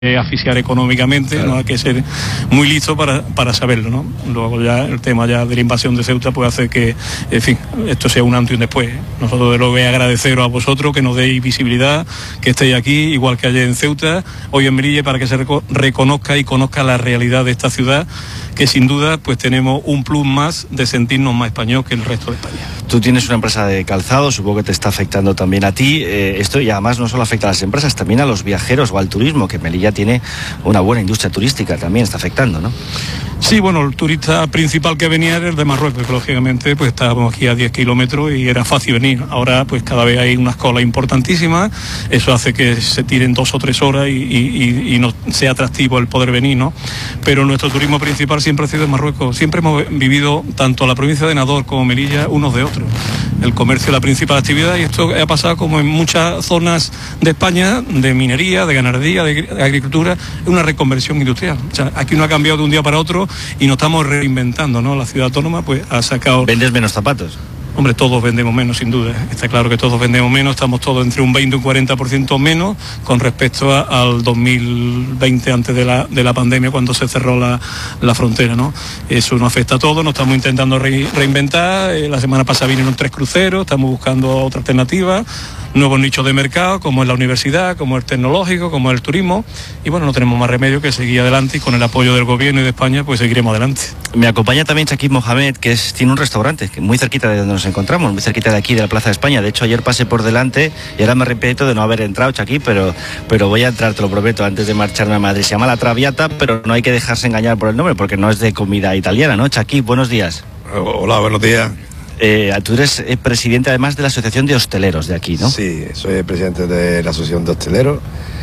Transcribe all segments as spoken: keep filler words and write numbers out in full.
asfixiar económicamente, claro. No hay que ser muy listo para, para saberlo, ¿no? Luego ya el tema ya de la invasión de Ceuta puede hacer que, en fin, esto sea un antes y un después. Nosotros lo voy a agradeceros a vosotros que nos deis visibilidad, que estéis aquí, igual que ayer en Ceuta, hoy en Melilla, para que se reco- reconozca y conozca la realidad de esta ciudad, que sin duda pues tenemos un plus más de sentirnos más español que el resto de España. Tú tienes una empresa de calzado, supongo que te está afectando también a ti. Eh, esto y además no solo afecta a las empresas, también a los viajeros o al turismo, que Melilla tiene una buena industria turística, también está afectando, ¿no? Sí, bueno, el turista principal que venía era el de Marruecos, que lógicamente pues estábamos aquí a diez kilómetros y era fácil venir. Ahora pues cada vez hay unas colas importantísimas, eso hace que se tiren dos o tres horas y, y, y no sea atractivo el poder venir, ¿no? Pero nuestro turismo principal siempre ha sido en Marruecos. Siempre hemos vivido, tanto la provincia de Nador como Melilla, unos de otros. El comercio es la principal actividad y esto ha pasado como en muchas zonas de España, de minería, de ganadería, de agricultura, es una reconversión industrial. O sea, aquí no ha cambiado de un día para otro y nos estamos reinventando, ¿no? La ciudad autónoma pues ha sacado... ¿Vendes menos zapatos? Hombre, todos vendemos menos, sin duda. Está claro que todos vendemos menos, estamos todos entre un veinte y un cuarenta por ciento menos con respecto a, al dos mil veinte, antes de la, de la pandemia, cuando se cerró la, la frontera, ¿no? Eso nos afecta a todos, nos estamos intentando re, reinventar. Eh, la semana pasada vinieron tres cruceros, estamos buscando otra alternativa, nuevos nichos de mercado, como es la universidad, como el tecnológico, como el turismo, y bueno, no tenemos más remedio que seguir adelante y con el apoyo del gobierno y de España, pues seguiremos adelante. Me acompaña también Chakib Mohamed, que es, tiene un restaurante muy cerquita de donde nos encontramos, muy cerquita de aquí, de la Plaza de España. De hecho, ayer pasé por delante y ahora me arrepiento de no haber entrado, Chakib, pero, pero voy a entrar, te lo prometo, antes de marcharme a Madrid. Se llama La Traviata, pero no hay que dejarse engañar por el nombre, porque no es de comida italiana, ¿no? Chakib, buenos días. Hola, buenos días. Eh, tú eres eh, presidente además de la Asociación de Hosteleros de aquí, ¿no? Sí, soy el presidente de la Asociación de Hosteleros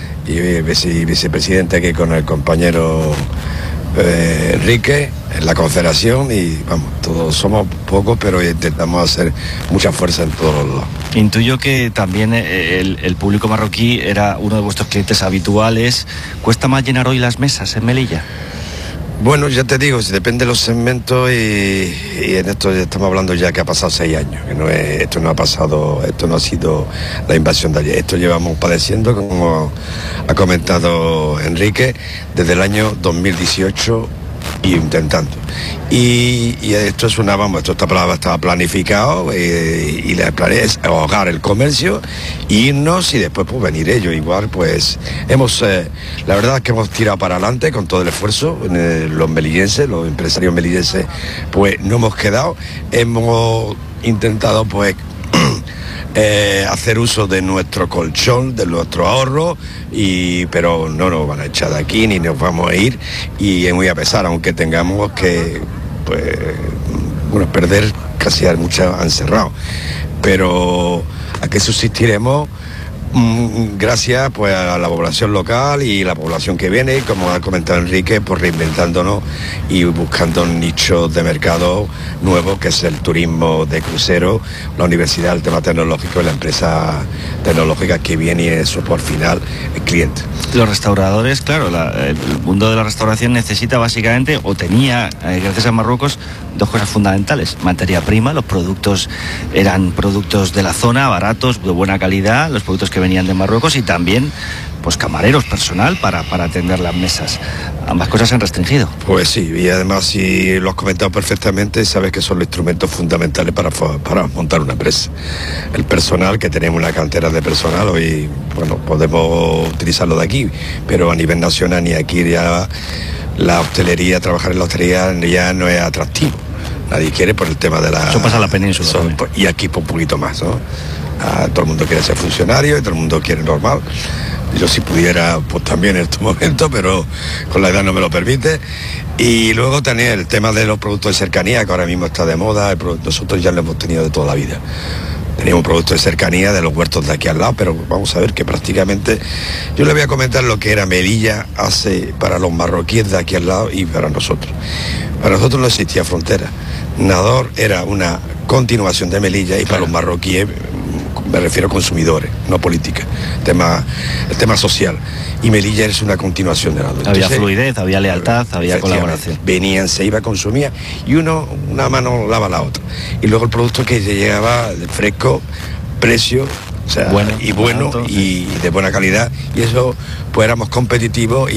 y vice, vicepresidente aquí con el compañero eh, Enrique en la Confederación y vamos, todos somos pocos, pero intentamos hacer mucha fuerza en todos los lados. Intuyo que también eh, el, el público marroquí era uno de vuestros clientes habituales. ¿Cuesta más llenar hoy las mesas en Melilla? Bueno, ya te digo, depende de los segmentos y, y en esto estamos hablando ya que ha pasado seis años, que no es, esto no ha pasado, esto no ha sido la invasión de ayer, esto llevamos padeciendo, como ha comentado Enrique, desde el año dos mil dieciocho y intentando. Y, y esto es una, vamos, esto está, estaba planificado eh, y la plan es ahogar el comercio, irnos y después pues venir ellos. Igual pues hemos, eh, la verdad es que hemos tirado para adelante con todo el esfuerzo, eh, los melillenses, los empresarios melillenses, pues no hemos quedado, hemos intentado pues Eh, hacer uso de nuestro colchón, de nuestro ahorro, y, pero no nos van a echar de aquí ni nos vamos a ir, y es muy a pesar, aunque tengamos que pues, bueno, perder casi a muchos han cerrado, pero a que subsistiremos mm, gracias pues a la población local y la población que viene, como ha comentado Enrique, pues reinventándonos y buscando nichos de mercado nuevos, que es el turismo de crucero, la universidad, el tema tecnológico y la empresa tecnológica que viene y eso por final el cliente. Los restauradores, claro, la, el mundo de la restauración necesita básicamente, o tenía, eh, gracias a Marruecos, dos cosas fundamentales: materia prima, los productos eran productos de la zona, baratos, de buena calidad, los productos que venían de Marruecos, y también pues camareros, personal para, para atender las mesas. Ambas cosas se han restringido. Pues sí, y además si lo has comentado perfectamente, sabes que son los instrumentos fundamentales para, para montar una empresa. El personal, que tenemos una cantera de personal, hoy bueno, podemos utilizarlo de aquí, pero a nivel nacional ni aquí ya la hostelería, trabajar en la hostelería ya no es atractivo. Nadie quiere por el tema de la... Eso pasa en la península. Son, y aquí por un poquito más, ¿no? Ah, todo el mundo quiere ser funcionario y todo el mundo quiere normal. Yo si pudiera, pues también en estos momentos, pero con la edad no me lo permite. Y luego tener el tema de los productos de cercanía, que ahora mismo está de moda. Nosotros ya lo hemos tenido de toda la vida. Teníamos productos de cercanía de los huertos de aquí al lado, pero vamos a ver que prácticamente... Yo le voy a comentar lo que era Melilla hace para los marroquíes de aquí al lado y para nosotros. Para nosotros no existía frontera. Nador era una continuación de Melilla y para los marroquíes, me refiero a consumidores, no política, tema, el tema social. Y Melilla es una continuación de Nador. Había Entonces, fluidez, había lealtad, había colaboración. Venían, se iba, consumía y uno, una mano lava la otra. Y luego el producto que llegaba fresco, precio O sea, bueno, y bueno barato, y de buena calidad, y eso pues éramos competitivos.